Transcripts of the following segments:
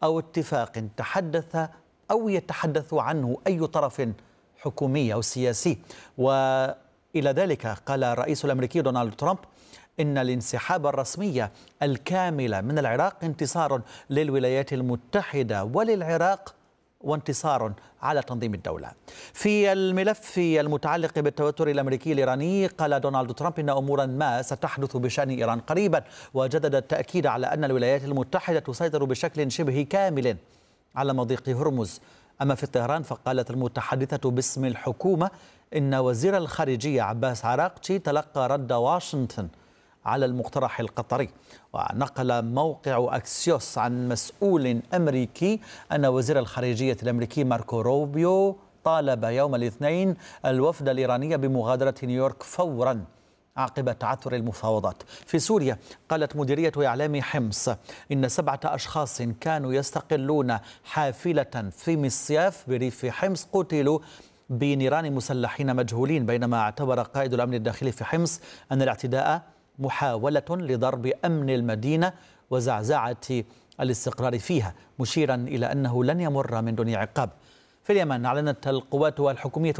أو اتفاق تحدث أو يتحدث عنه أي طرف حكومي أو سياسي. وإلى ذلك قال الرئيس الأمريكي دونالد ترامب إن الانسحاب الرسمي الكامل من العراق انتصار للولايات المتحدة وللعراق وانتصار على تنظيم الدولة. في الملف المتعلق بالتوتر الأمريكي الإيراني قال دونالد ترامب إن أمورا ما ستحدث بشأن إيران قريبا، وجدد التأكيد على أن الولايات المتحدة تسيطر بشكل شبه كامل على مضيق هرمز. أما في طهران فقالت المتحدثة باسم الحكومة إن وزير الخارجية عباس عراقچي تلقى رد واشنطن على المقترح القطري. ونقل موقع أكسيوس عن مسؤول أمريكي أن وزير الخارجية الأمريكي ماركو روبيو طالب يوم الاثنين الوفد الإيراني بمغادرة نيويورك فورا عقب تعثر المفاوضات. في سوريا قالت مديرية إعلام حمص إن 7 أشخاص كانوا يستقلون حافلة في مصياف بريف حمص قتلوا بنيران مسلحين مجهولين، بينما اعتبر قائد الأمن الداخلي في حمص أن الاعتداء محاولة لضرب أمن المدينة وزعزعة الاستقرار فيها، مشيرا إلى أنه لن يمر من دون عقاب. في اليمن أعلنت القوات الحكومية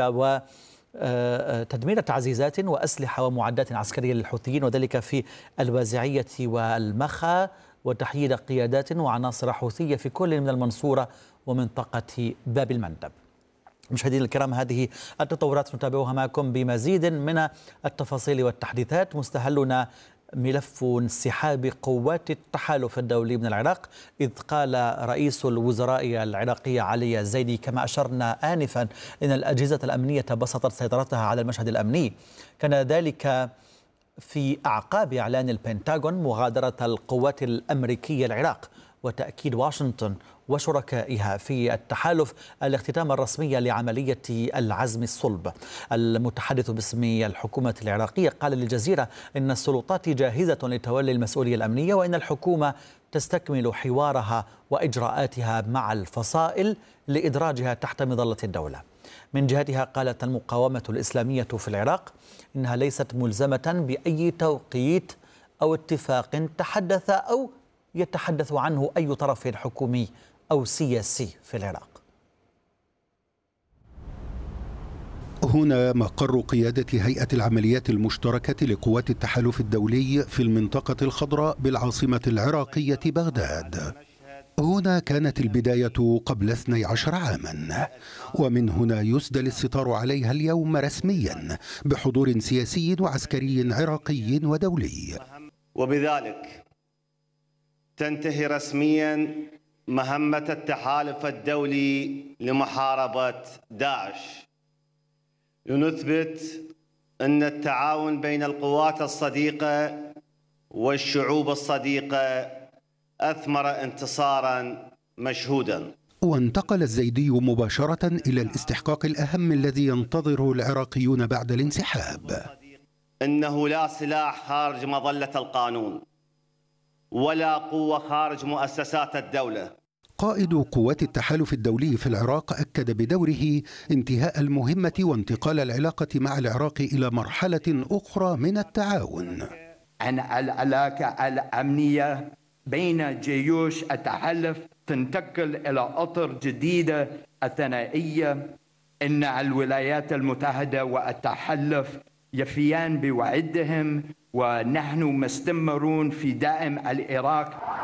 تدمير تعزيزات وأسلحة ومعدات عسكرية للحوثيين، وذلك في الوازعية والمخا، وتحييد قيادات وعناصر حوثية في كل من المنصورة ومنطقة باب المندب. مشاهدينا الكرام، هذه التطورات نتابعها معكم بمزيد من التفاصيل والتحديثات. مستهلنا ملف انسحاب قوات التحالف الدولي من العراق، إذ قال رئيس الوزراء العراقي علي الزيدي كما أشرنا آنفا إن الأجهزة الأمنية بسطت سيطرتها على المشهد الأمني. كان ذلك في أعقاب إعلان البنتاغون مغادرة القوات الأمريكية العراق، وتأكيد واشنطن وشركائها في التحالف الاختتام الرسمي لعملية العزم الصلب. المتحدث باسم الحكومة العراقية قال للجزيرة إن السلطات جاهزة لتولي المسؤولية الأمنية، وإن الحكومة تستكمل حوارها وإجراءاتها مع الفصائل لإدراجها تحت مظلة الدولة. من جهتها قالت المقاومة الإسلامية في العراق إنها ليست ملزمة بأي توقيت أو اتفاق تحدث أو يتحدث عنه أي طرف حكومي أو سياسي في العراق. هنا مقر قيادة هيئة العمليات المشتركة لقوات التحالف الدولي في المنطقة الخضراء بالعاصمة العراقية بغداد. هنا كانت البداية قبل 12 عاما، ومن هنا يسدل الستار عليها اليوم رسميا بحضور سياسي وعسكري عراقي ودولي. وبذلك تنتهي رسميا مهمة التحالف الدولي لمحاربة داعش، لنثبت أن التعاون بين القوات الصديقة والشعوب الصديقة أثمر انتصارا مشهودا. وانتقل الزيدي مباشرة إلى الاستحقاق الأهم الذي ينتظره العراقيون بعد الانسحاب. إنه لا سلاح خارج مظلة القانون ولا قوة خارج مؤسسات الدولة. قائد قوات التحالف الدولي في العراق أكد بدوره انتهاء المهمة وانتقال العلاقة مع العراق إلى مرحلة أخرى من التعاون. عن العلاقة الأمنية بين جيوش التحالف تنتقل إلى أطر جديدة الثنائية. إن الولايات المتحدة والتحالف يفيان بوعدهم، ونحن مستمرون في دعم العراق.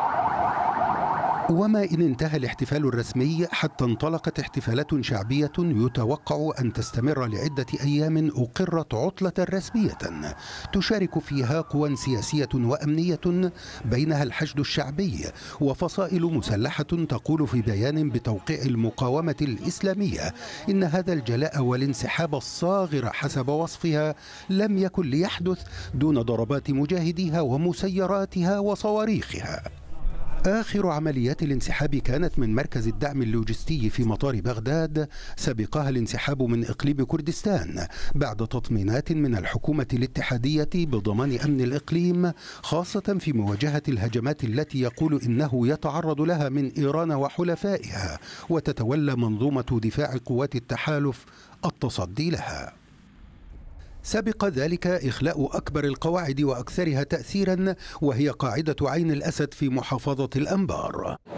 وما إن انتهى الاحتفال الرسمي حتى انطلقت احتفالات شعبية يتوقع أن تستمر لعدة أيام أقرت عطلة رسمية تشارك فيها قوى سياسية وأمنية بينها الحشد الشعبي وفصائل مسلحة تقول في بيان بتوقيع المقاومة الإسلامية إن هذا الجلاء والانسحاب الصاغر حسب وصفها لم يكن ليحدث دون ضربات مجاهديها ومسيراتها وصواريخها. آخر عمليات الانسحاب كانت من مركز الدعم اللوجستي في مطار بغداد، سبقها الانسحاب من إقليم كردستان بعد تطمينات من الحكومة الاتحادية بضمان أمن الإقليم، خاصة في مواجهة الهجمات التي يقول إنه يتعرض لها من إيران وحلفائها، وتتولى منظومة دفاع قوات التحالف التصدي لها. سبق ذلك إخلاء أكبر القواعد وأكثرها تأثيرا، وهي قاعدة عين الأسد في محافظة الأنبار.